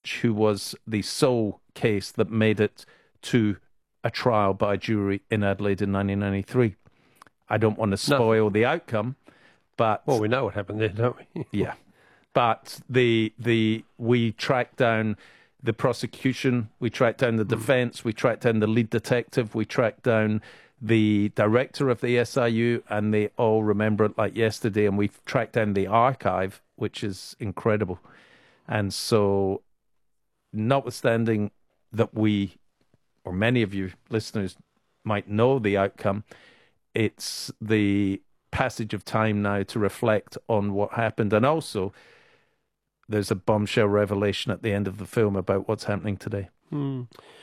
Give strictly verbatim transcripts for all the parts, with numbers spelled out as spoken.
Beach, who was the sole case that made it to a trial by jury in Adelaide in nineteen ninety-three. I don't want to spoil Nothing. the outcome, but... Well, we know what happened there, don't we? Yeah. But the the we tracked down the prosecution, we tracked down the defence, mm. we tracked down the lead detective, we tracked down the director of the S I U, and they all remember it like yesterday, and we've tracked down the archive, which is incredible. And so, notwithstanding that we, or many of you listeners, might know the outcome, it's the passage of time now to reflect on what happened. And also, there's a bombshell revelation at the end of the film about what's happening today. Hmm.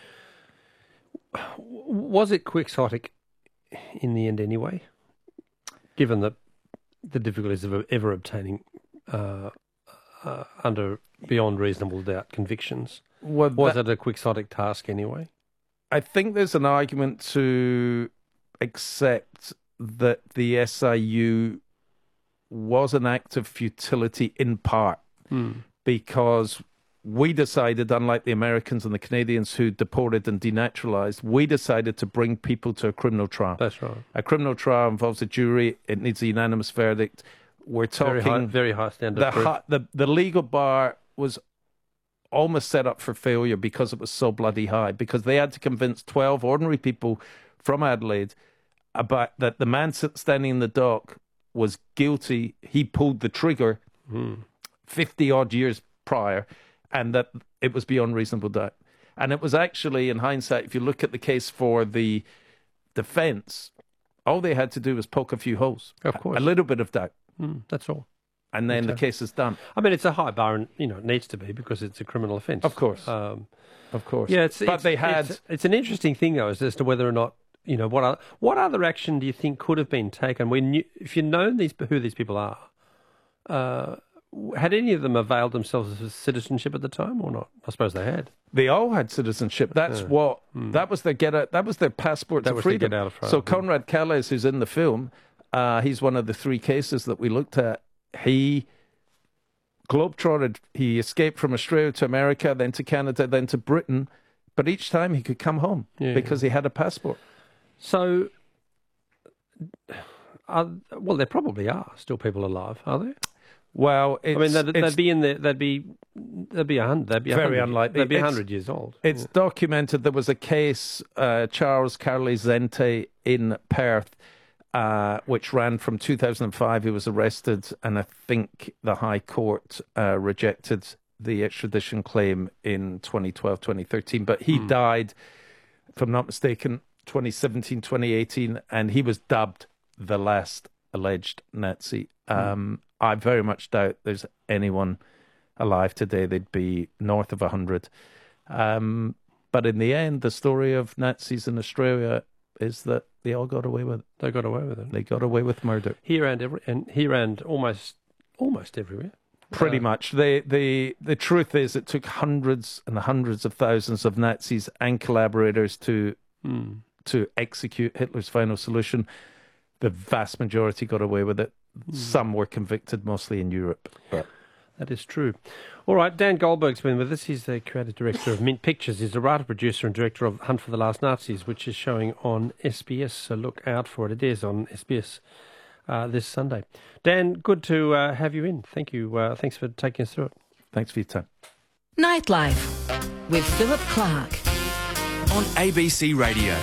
Was it quixotic in the end anyway, given the, the difficulties of ever obtaining uh, uh, under beyond reasonable doubt convictions? Well, was that, it a quixotic task anyway? I think there's an argument to accept that the S I U was an act of futility in part hmm. because we decided, unlike the Americans and the Canadians who deported and denaturalized, we decided to bring people to a criminal trial. That's right. A criminal trial involves a jury. It needs a unanimous verdict. We're talking... Very high, very high standard. The, high, the, the legal bar was almost set up for failure because it was so bloody high, because they had to convince twelve ordinary people from Adelaide about that the man standing in the dock was guilty. He pulled the trigger hmm. fifty-odd years prior, and that it was beyond reasonable doubt. And it was actually, in hindsight, if you look at the case for the defence, all they had to do was poke a few holes. Of course. A, a little bit of doubt. Mm, that's all. And then okay. the case is done. I mean, it's a high bar, and, you know, it needs to be because it's a criminal offence. Of course. Um, of course. Yeah, it's, but it's, they had... It's, it's an interesting thing, though, as to whether or not, you know, what other, what other action do you think could have been taken? When you, if you know these, who these people are, uh, had any of them availed themselves of citizenship at the time or not? I suppose they had. They all had citizenship. That's yeah. what mm. that was their get out. That was their passport that to was freedom. Get out of freedom. So Conrad Calles, who's in the film, uh, he's one of the three cases that we looked at. He globetrotted. He escaped from Australia to America, then to Canada, then to Britain. But each time he could come home yeah. because he had a passport. So, are, well, there probably are still people alive, are there? Well, it's, I mean, they'd, they'd be in there. They'd be, they'd be a hundred. They'd be very a unlikely. They'd be a hundred years old. It's yeah. documented. There was a case, uh, Charles Carley Zente in Perth, uh, which ran from two thousand five. He was arrested, and I think the High Court uh, rejected the extradition claim in twenty twelve, twenty thirteen. But he hmm. died, if I'm not mistaken, twenty seventeen, twenty eighteen, and he was dubbed the last alleged Nazi. Um, I very much doubt there's anyone alive today. They'd be north of one hundred. Um, but in the end, the story of Nazis in Australia is that they all got away with it. They got away with it. They got away with murder. Here and every, and here and almost almost everywhere. Pretty uh, much. The, the, the truth is it took hundreds and hundreds of thousands of Nazis and collaborators to hmm. to execute Hitler's final solution. The vast majority got away with it. Some were convicted, mostly in Europe. But. That is true. All right, Dan Goldberg's been with us. He's the creative director of Mint Pictures. He's the writer, producer and director of Hunt for the Last Nazis, which is showing on S B S, so look out for it. It is on S B S uh, this Sunday. Dan, good to uh, have you in. Thank you. Uh, thanks for taking us through it. Thanks for your time. Nightlife with Philip Clark on A B C Radio.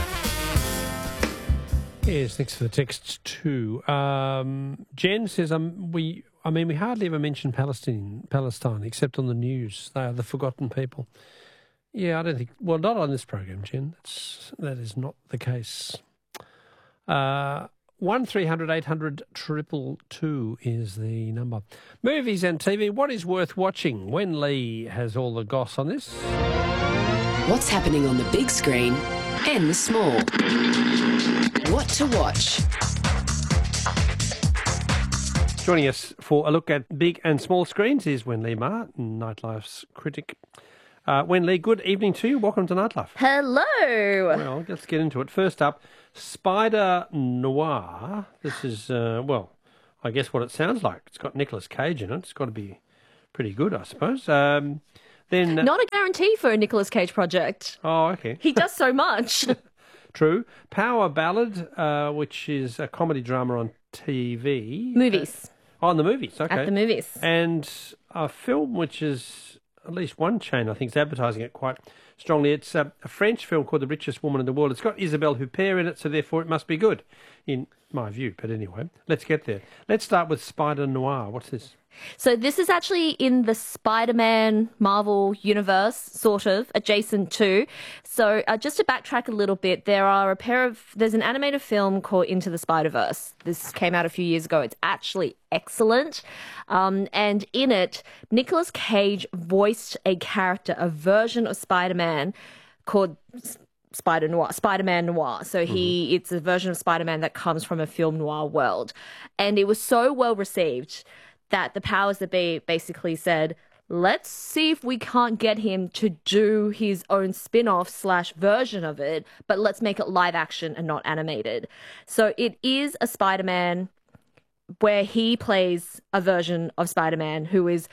Yes, thanks for the text too. Um, Jen says, um, "We, I mean, we hardly ever mention Palestine, Palestine, except on the news. They are the forgotten people." Yeah, I don't think. Well, not on this program, Jen. That's that is not the case. Uh, one three hundred eight hundred triple two is the number. Movies and T V. What is worth watching? Wen Lee has all the goss on this. What's happening on the big screen and the small? What to watch? Joining us for a look at big and small screens is Wen Lee Martin, Nightlife's critic. Uh, Wen Lee, good evening to you. Welcome to Nightlife. Hello. Well, let's get into it. First up, Spider Noir. This is, uh, well, I guess what it sounds like. It's got Nicolas Cage in it. It's got to be pretty good, I suppose. Um, Then uh, Not a guarantee for a Nicolas Cage project. oh, okay, He does so much. true. Power Ballad, uh, which is a comedy drama on T V. Movies. Uh, on the movies, okay. At the movies. And a film which is at least one chain, I think, is advertising it quite strongly. It's uh, a French film called The Richest Woman in the World. It's got Isabelle Huppert in it, so therefore it must be good, in my view. But anyway, let's get there. Let's start with Spider Noir. What's this? So this is actually in the Spider-Man Marvel universe, sort of, adjacent to. So uh, just to backtrack a little bit, there are a pair of, there's an animated film called Into the Spider-Verse. This came out a few years ago. It's actually excellent. Um, and in it, Nicolas Cage voiced a character, a version of Spider-Man called Spider Noir, Spider-Man Noir. So he, mm-hmm. it's a version of Spider-Man that comes from a film noir world. And it was so well received that the powers that be basically said, let's see if we can't get him to do his own spin-off slash version of it, but let's make it live action and not animated. So it is a Spider-Man where he plays a version of Spider-Man who is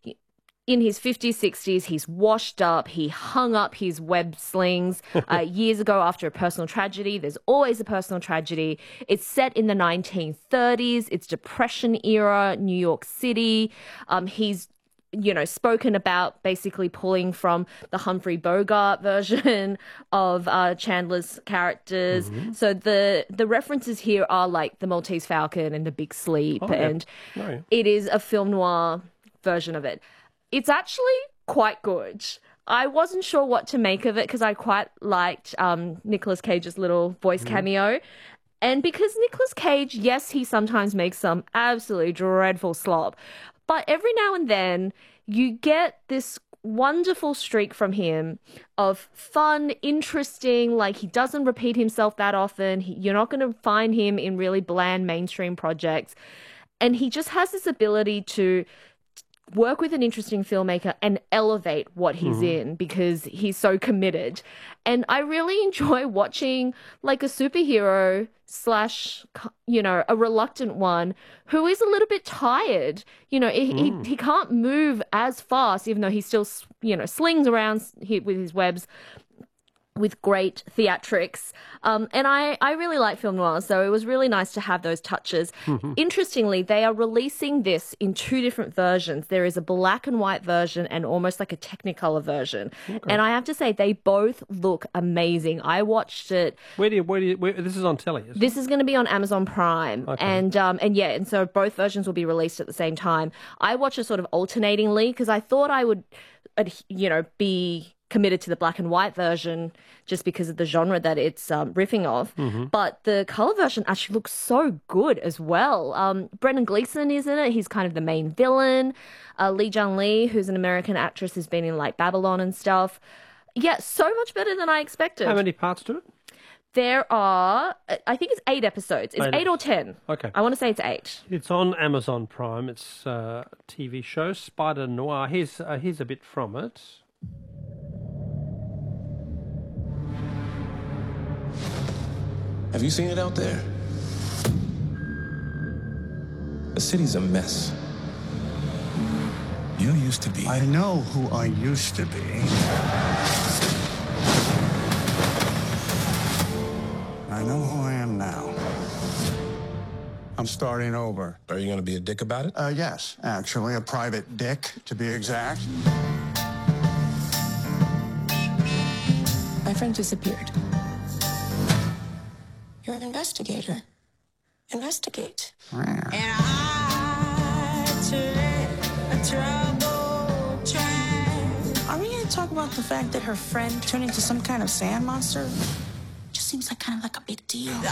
in his fifties, sixties, he's washed up, he hung up his web slings uh, years ago after a personal tragedy. There's always a personal tragedy. It's set in the nineteen thirties. It's Depression era, New York City. Um, he's, you know, spoken about basically pulling from the Humphrey Bogart version of uh, Chandler's characters. Mm-hmm. So the, the references here are like The Maltese Falcon and The Big Sleep. Oh, yeah. And oh, yeah. It is a film noir version of it. It's actually quite good. I wasn't sure what to make of it because I quite liked um, Nicolas Cage's little voice mm. cameo. And because Nicolas Cage, yes, he sometimes makes some absolutely dreadful slop, but every now and then you get this wonderful streak from him of fun, interesting, like he doesn't repeat himself that often. He, you're not going to find him in really bland mainstream projects. And he just has this ability to work with an interesting filmmaker and elevate what he's mm-hmm. in because he's so committed. And I really enjoy watching like a superhero slash, you know, a reluctant one who is a little bit tired. You know, he, mm. he, he can't move as fast, even though he still, you know, slings around with his webs with great theatrics. Um, and I, I really like film noir, so it was really nice to have those touches. Mm-hmm. Interestingly, they are releasing this in two different versions. There is a black and white version and almost like a Technicolor version. Okay. And I have to say, they both look amazing. I watched it. Where do you, where do you, where, this is on telly, isn't This it? is going to be on Amazon Prime. Okay. And, um, and yeah, and so both versions will be released at the same time. I watch it sort of alternatingly because I thought I would, you know, be committed to the black and white version just because of the genre that it's um, riffing off. Mm-hmm. But the color version actually looks so good as well. Um, Brendan Gleeson is in it. He's kind of the main villain. Uh, Lee Jung Lee, who's an American actress, has been in like Babylon and stuff. Yeah, so much better than I expected. How many parts to it? There are, I think it's eight episodes. It's eight, eight or ten. Okay. I want to say it's eight. It's on Amazon Prime. It's a T V show, Spider Noir. Here's, uh, here's a bit from it. Have you seen it out there? The city's a mess. You used to be. I know who I used to be. I know who I am now. I'm starting over. Are you going to be a dick about it? Uh, yes, actually, a private dick, to be exact. My friend disappeared. You're an investigator. Investigate. Yeah. And I took a trouble track. Are we going to talk about the fact that her friend turned into some kind of sand monster? Just seems like kind of like a big deal. What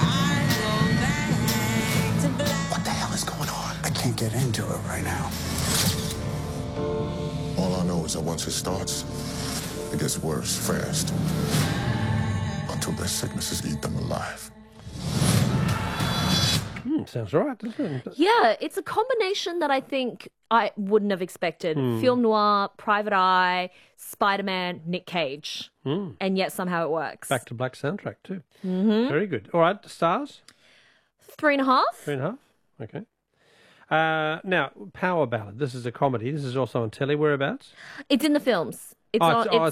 the hell is going on? I can't get into it right now. All I know is that once it starts, it gets worse fast. Until their sicknesses eat them alive. Hmm, sounds right, doesn't it? Yeah, it's a combination that I think I wouldn't have expected. Mm. Film noir, Private Eye, Spider-Man, Nick Cage. Mm. And yet somehow it works. Back to Black soundtrack too. Mm-hmm. Very good. All right, stars? Three and a half. Three and a half? Okay. Uh, now, Power Ballad. This is a comedy. This is also on telly. Whereabouts? It's in the films. It's Oh, on, it's- oh, it's